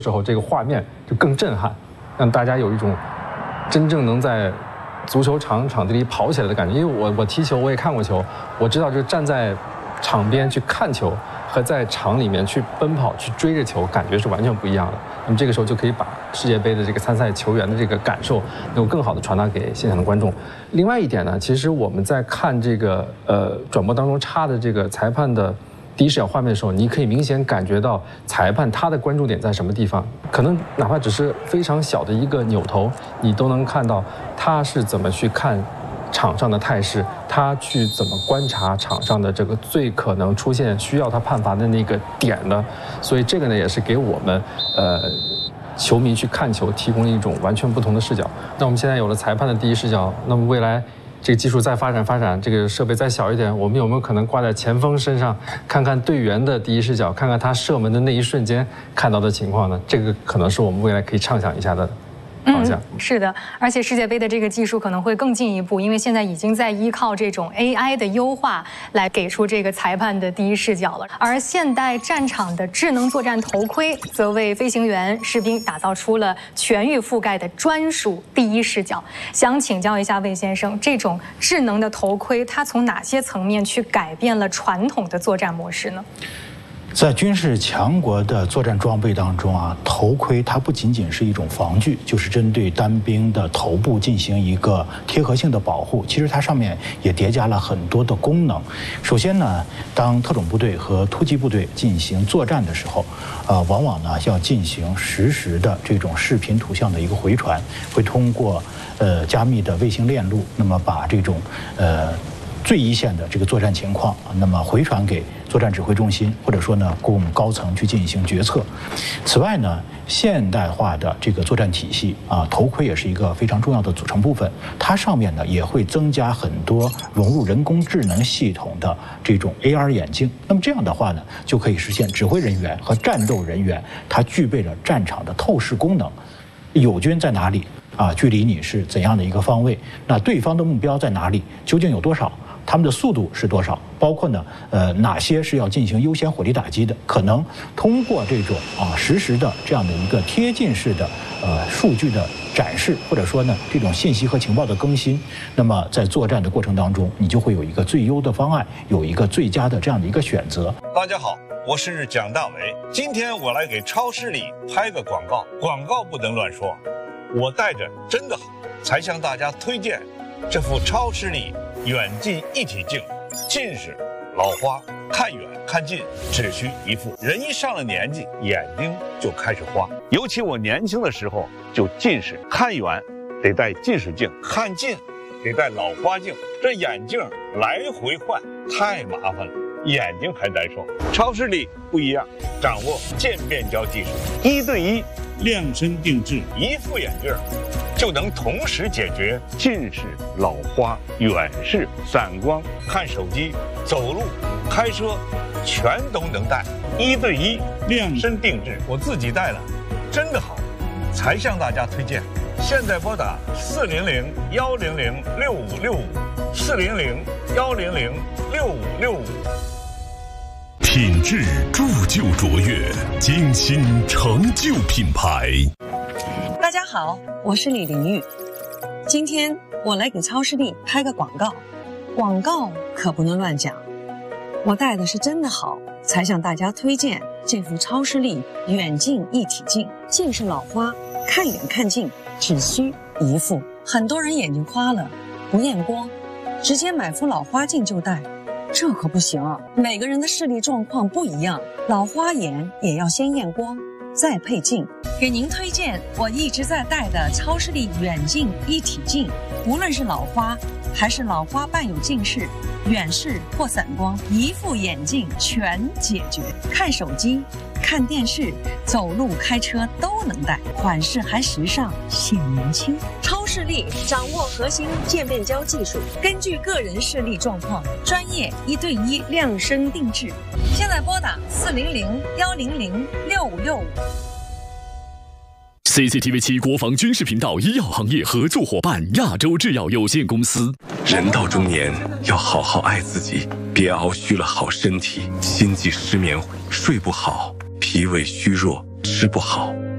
时候，这个画面就更震撼，让大家有一种真正能在足球场地里跑起来的感觉。因为我踢球，我也看过球，我知道就是站在场边去看球和在场里面去奔跑去追着球，感觉是完全不一样的。那么这个时候就可以把世界杯的这个参赛球员的这个感受能够更好的传达给现场的观众。另外一点呢，其实我们在看这个转播当中插的这个裁判的第一视角画面的时候，你可以明显感觉到裁判他的关注点在什么地方，可能哪怕只是非常小的一个扭头，你都能看到他是怎么去看场上的态势，他去怎么观察场上的这个最可能出现需要他判罚的那个点的。所以这个呢，也是给我们球迷去看球提供一种完全不同的视角。那我们现在有了裁判的第一视角，那么未来这个技术再发展，这个设备再小一点，我们有没有可能挂在前锋身上，看看队员的第一视角，看看他射门的那一瞬间看到的情况呢？这个可能是我们未来可以畅想一下的方向。 是的，而且世界杯的这个技术可能会更进一步，因为现在已经在依靠这种 AI 的优化来给出这个裁判的第一视角了。而现代战场的智能作战头盔，则为飞行员、士兵打造出了全域覆盖的专属第一视角。想请教一下魏先生，这种智能的头盔，它从哪些层面去改变了传统的作战模式呢？ 在军事强国的作战装备当中啊，头盔它不仅仅是一种防具，就是针对单兵的头部进行一个贴合性的保护。其实它上面也叠加了很多的功能。首先呢，当特种部队和突击部队进行作战的时候，往往呢要进行实时的这种视频图像的一个回传，会通过加密的卫星链路，那么把这种最一线的这个作战情况，那么回传给作战指挥中心，或者说呢供高层去进行决策。此外呢，现代化的这个作战体系啊，头盔也是一个非常重要的组成部分。它上面呢也会增加很多融入人工智能系统的这种 AR 眼镜。那么这样的话呢，就可以实现指挥人员和战斗人员他具备了战场的透视功能。友军在哪里啊？距离你是怎样的一个方位？那对方的目标在哪里？究竟有多少？他们的速度是多少？包括呢，哪些是要进行优先火力打击的？可能通过这种实时的这样的一个贴近式的数据的展示，或者说呢这种信息和情报的更新，那么在作战的过程当中，你就会有一个最优的方案，有一个最佳的这样的一个选择。 大家好，我是蒋大为，今天我来给超视力拍个广告，广告不能乱说，我带着真的好，才向大家推荐这副超视力远近一体镜。近视、老花、看远看近只需一副。人一上了年纪，眼睛就开始花。尤其我年轻的时候就近视，看远得戴近视镜，看近得戴老花镜，这眼镜来回换太麻烦了，眼睛还难受。超视力不一样，掌握渐变焦技术，1对1量身定制，一副眼镜就能同时解决近视、老花、远视、散光、看手机、走路、开车，全都能戴。1对1量身定制，我自己戴了，真的好，才向大家推荐。现在拨打400-100-6565，400-100-6565。 品质铸就卓越，精心成就品牌。 大家好，我是李玲玉。今天我来给超视力拍个广告，广告可不能乱讲。我戴的是真的好，才向大家推荐这副超视力远近一体镜。近视老花，看远看近只需一副。很多人眼睛花了，不验光，直接买副老花镜就戴，这可不行啊！每个人的视力状况不一样，老花眼也要先验光，再配镜。给您推荐我一直在戴的超视力远近一体镜，无论是老花还是老花伴有近视、远视或散光，一副眼镜全解决。看手机、看电视、走路、开车都能戴，款式还时尚显年轻。超视力掌握核心渐变焦技术，根据个人视力状况，专业1对1量身定制。现在拨打400-100-6565。 CCTV7国防军事频道医药行业合作伙伴亚洲制药有限公司。 人到中年要好好爱自己，别熬虚了好身体，心悸失眠，睡不好，脾胃虚弱，吃不好。